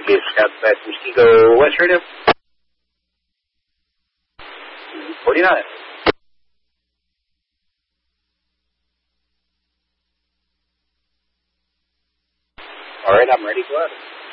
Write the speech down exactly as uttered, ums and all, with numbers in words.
Base Southwest Muskego, West Radio. forty-nine. All right, I'm ready. Go ahead.